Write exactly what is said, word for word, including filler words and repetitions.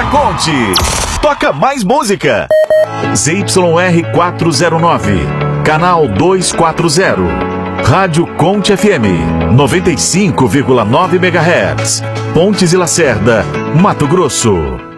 da Conte. Toca mais música. Z Y R quatrocentos e nove, canal duzentos e quarenta. Rádio Conte F M, noventa e cinco vírgula nove megahertz. Pontes e Lacerda, Mato Grosso.